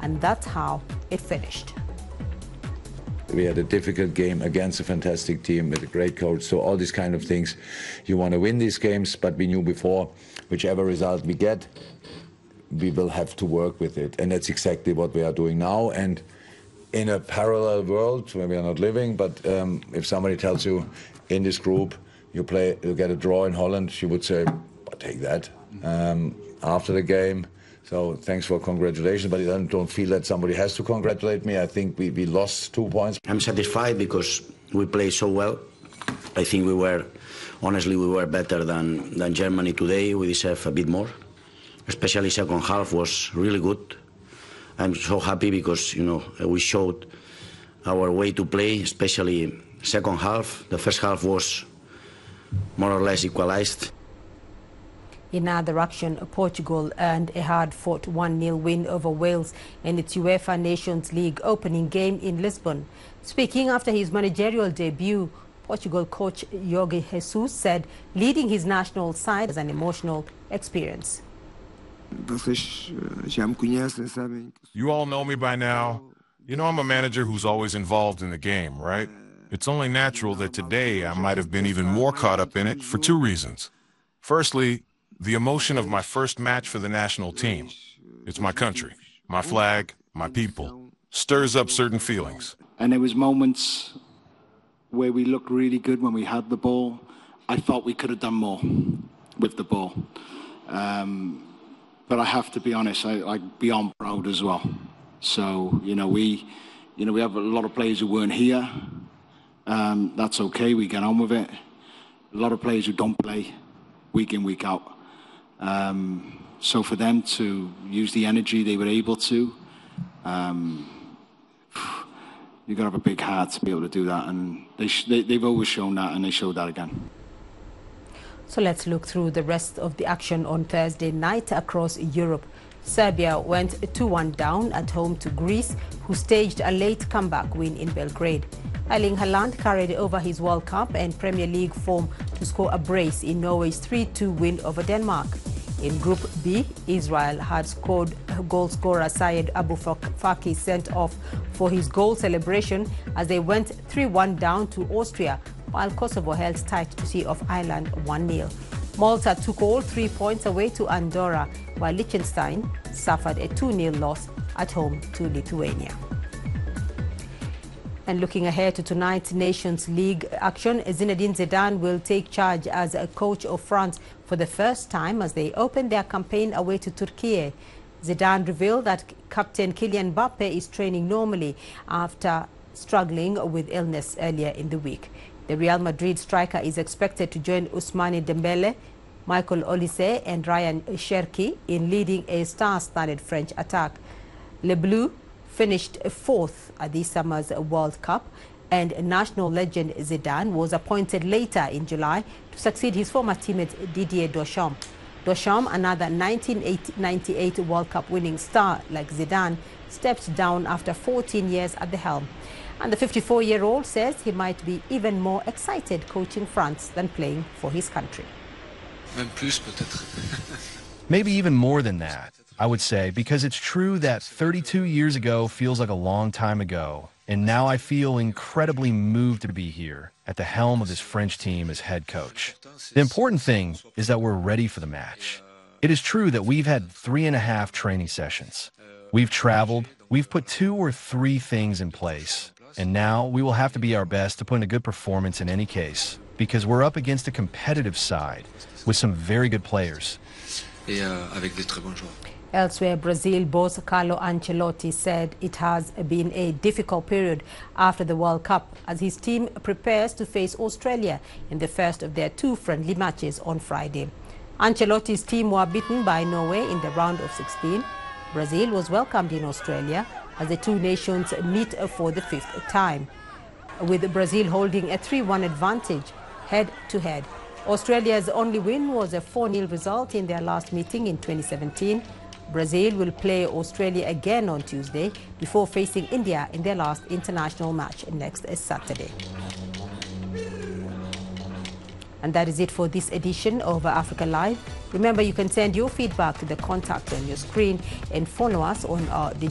and that's how it finished. We had a difficult game against a fantastic team with a great coach. So all these kind of things, you want to win these games, but we knew before, whichever result we get, we will have to work with it. And that's exactly what we are doing now. And in a parallel world where we are not living, but if somebody tells you in this group, you get a draw in Holland, you would say, I'll take that after the game. So thanks for congratulations, but I don't feel that somebody has to congratulate me. I think we lost 2 points. I'm satisfied because we played so well. I think honestly, we were better than Germany today. We deserve a bit more. Especially second half was really good. I'm so happy because, we showed our way to play, especially second half. The first half was more or less equalized. In other action, Portugal earned a hard-fought 1-0 win over Wales in its UEFA Nations League opening game in Lisbon. Speaking after his managerial debut, Portugal coach Jorge Jesus said leading his national side was an emotional experience. You all know me by now. You know I'm a manager who's always involved in the game, right? It's only natural that today I might have been even more caught up in it for 2 reasons. Firstly, the emotion of my first match for the national team. It's my country, my flag, my people. Stirs up certain feelings. And there was moments where we looked really good when we had the ball. I thought we could have done more with the ball. But I have to be honest, I'm beyond proud as well. So, we have a lot of players who weren't here. That's okay, we get on with it. A lot of players who don't play week in, week out. So for them to use the energy they were able to, you've got to have a big heart to be able to do that. And they've always shown that, and they showed that again. So let's look through the rest of the action on Thursday night across Europe. Serbia went 2-1 down at home to Greece, who staged a late comeback win in Belgrade. Erling Haaland carried over his World Cup and Premier League form to score a brace in Norway's 3-2 win over Denmark. In Group B, Israel had scored goal scorer Syed Abu Faki sent off for his goal celebration as they went 3-1 down to Austria, while Kosovo held tight to see off Ireland 1-0. Malta took all 3 points away to Andorra, while Liechtenstein suffered a 2-0 loss at home to Lithuania. And looking ahead to tonight's Nations League action, Zinedine Zidane will take charge as a coach of France for the first time as they open their campaign away to Turkey. Zidane revealed that captain Kylian Mbappe is training normally after struggling with illness earlier in the week. The Real Madrid striker is expected to join Ousmane Dembele, Michael Olise and Ryan Cherki in leading a star-studded French attack. Le Bleu finished 4th at this summer's World Cup, and national legend Zidane was appointed later in July to succeed his former teammate Didier Deschamps. Deschamps, another 1998 World Cup winning star like Zidane, stepped down after 14 years at the helm. And the 54-year-old says he might be even more excited coaching France than playing for his country. Même plus, peut-être. Maybe even more than that, I would say, because it's true that 32 years ago feels like a long time ago. And now I feel incredibly moved to be here at the helm of this French team as head coach. The important thing is that we're ready for the match. It is true that we've had 3.5 training sessions. We've traveled, we've put 2 or 3 things in place. And now we will have to be our best to put in a good performance in any case, because we're up against a competitive side with some very good players. Elsewhere, Brazil boss Carlo Ancelotti said it has been a difficult period after the World Cup as his team prepares to face Australia in the first of their 2 friendly matches on Friday. Ancelotti's team were beaten by Norway in the round of 16. Brazil was welcomed in Australia as the 2 nations meet for the 5th time, with Brazil holding a 3-1 advantage head-to-head. Australia's only win was a 4-0 result in their last meeting in 2017. Brazil will play Australia again on Tuesday before facing India in their last international match next Saturday. And that is it for this edition of Africa Live. Remember, you can send your feedback to the contact on your screen and follow us on our digital